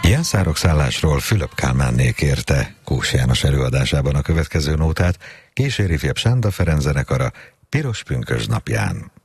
Jászárok szállásról Fülöp Kálmánné kérte Kós János előadásában a következő nótát, kíséri Fiebb Sándor Ferenc zenekara Piros pünkösd napján.